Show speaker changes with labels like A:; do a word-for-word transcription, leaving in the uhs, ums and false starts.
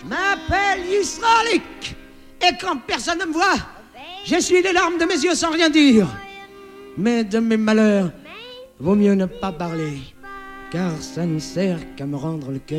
A: Je m'appelle Israëlique. Et quand personne ne me voit, j'essuie les larmes de mes yeux sans rien dire. Mais de mes malheurs, vaut mieux ne pas parler, car ça ne sert qu'à me rendre le cœur